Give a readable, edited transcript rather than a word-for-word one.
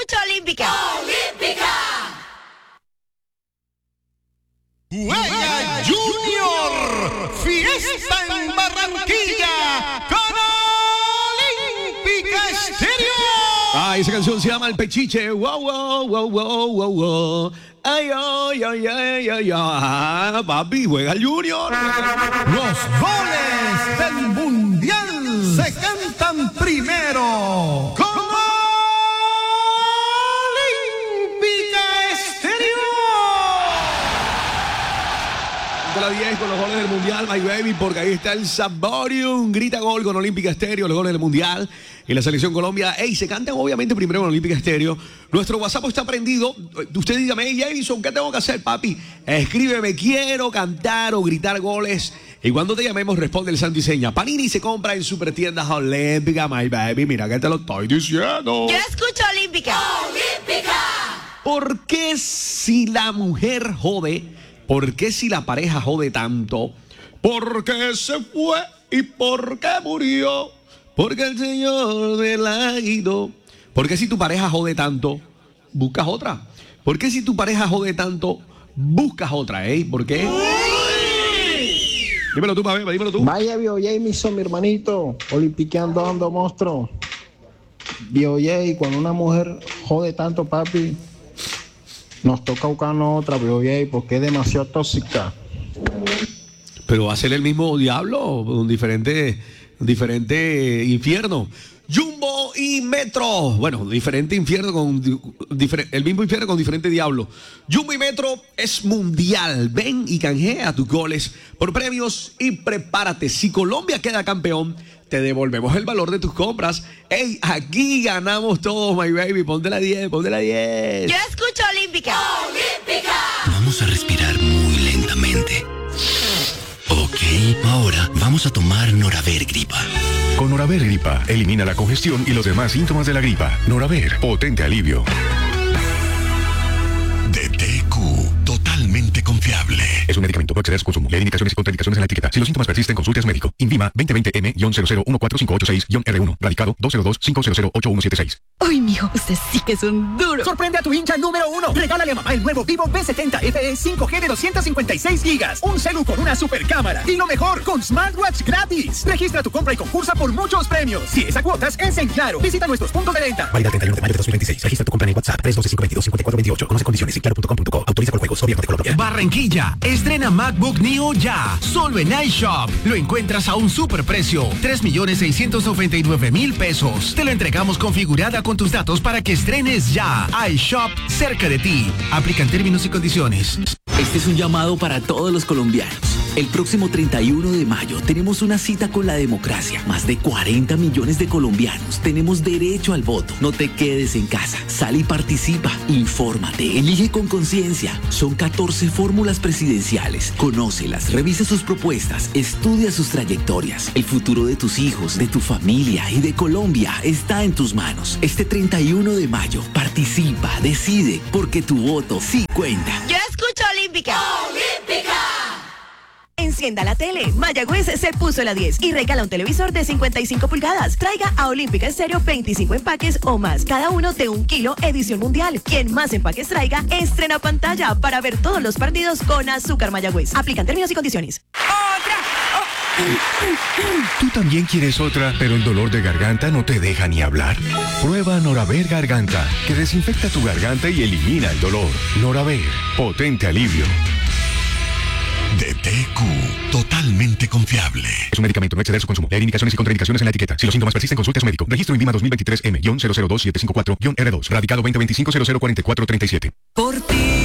escucho Olímpica. ¡Olímpica! Huella Junior, fiesta en Barranquilla con Olímpica Estéreo. Esa canción se llama El Pechiche. Wow, wow, wow, wow, wow, wow. Ay, ay, ay, ay, ay, ay. Papi, juega el Junior. Los goles del Mundial se cantan primero con Olímpica Estéreo. Con la 10 con los goles del Mundial, my baby, porque ahí está el Saborium. Grita gol con Olímpica Estéreo, los goles del Mundial. En la selección Colombia, se cantan obviamente primero con Olímpica Estéreo. Nuestro WhatsApp está prendido. Usted dígame, hey Jason, ¿qué tengo que hacer, papi? Escríbeme, quiero cantar o gritar goles. Y cuando te llamemos, responde el santo y seña. Panini se compra en Supertiendas Olímpica, my baby. Mira que te lo estoy diciendo. Yo escucho Olímpica. ¡Olímpica! ¿Por qué si la mujer jode? ¿Por qué si la pareja jode tanto? ¿Por qué se fue y por qué murió? Porque el Señor me la guió. ¿Por qué si tu pareja jode tanto, buscas otra? ¿Por qué si tu pareja jode tanto, buscas otra? ¿Por qué? Dímelo tú, papi, dímelo tú. Vaya, Bio Jameson, mi hermanito. Olimpiqueando, ando, monstruo. Bio J, cuando una mujer jode tanto, papi, nos toca buscarnos otra, Bio J, porque es demasiado tóxica. Pero va a ser el mismo diablo, un diferente infierno. Jumbo y Metro. Bueno, diferente infierno el mismo infierno con diferente diablo. Jumbo y Metro es mundial. Ven y canjea tus goles por premios y prepárate. Si Colombia queda campeón, te devolvemos el valor de tus compras. Aquí ganamos todos, my baby. Ponte la 10, ponte la 10. Yo escucho Olímpica. ¡Olímpica! Vamos a respirar muy lentamente. Ok, ahora vamos a tomar Noraver Gripa. Con Noraver Gripa, elimina la congestión y los demás síntomas de la gripa. Noraver, potente alivio. DTQ, totalmente confiable. Es un medicamento, no exceder su consumo. Leer indicaciones y contraindicaciones en la etiqueta. Si los síntomas persisten, consulte a su médico. INVIMA 2020M-00145886-R1. Radicado 202-500-8176. Uy, mijo, usted sí que es un duro. Sorprende a tu hincha número 1. Regálale a mamá el nuevo Vivo V70 FE 5G de 256 gigas. Un celu con una super cámara. Y lo mejor, con smartwatch gratis. Registra tu compra y concursa por muchos premios. Si es a cuotas, es en Claro. Visita nuestros puntos de venta. Válida 31 de mayo de 2026. Registra tu compra en WhatsApp 312-522-5428. Conoce condiciones y claro.com.co. Autoriza por juegos. Gobierno de Colombia. Barranquilla. Estrena MacBook Neo ya. Solo en iShop. Lo encuentras a un superprecio. 3.699.000 pesos. Te lo entregamos configurada con tus datos para que estrenes ya. iShop cerca de ti. Aplican términos y condiciones. Este es un llamado para todos los colombianos. El próximo 31 de mayo tenemos una cita con la democracia. Más de 40 millones de colombianos tenemos derecho al voto. No te quedes en casa. Sal y participa. Infórmate. Elige con conciencia. Son 14 fórmulas presidenciales. Conócelas. Revisa sus propuestas. Estudia sus trayectorias. El futuro de tus hijos, de tu familia y de Colombia está en tus manos. Este 31 de mayo, participa, decide, porque tu voto sí cuenta. Yo escucho Olímpica. ¡Olímpica! Encienda la tele. Mayagüez se puso la 10 y regala un televisor de 55 pulgadas. Traiga a Olímpica Estéreo 25 empaques o más, cada uno de 1 kilo, edición mundial. Quien más empaques traiga, estrena pantalla para ver todos los partidos con azúcar Mayagüez. Aplican términos y condiciones. ¿Tú también quieres otra, pero el dolor de garganta no te deja ni hablar? Prueba Noraver Garganta, que desinfecta tu garganta y elimina el dolor. Noraver, potente alivio. DTQ, totalmente confiable. Es un medicamento, no exceder su consumo. Leer indicaciones y contraindicaciones en la etiqueta. Si los síntomas persisten, consulte a su médico. Registro INVIMA 2023M-002754-R2. Radicado 2025-004437. Por ti.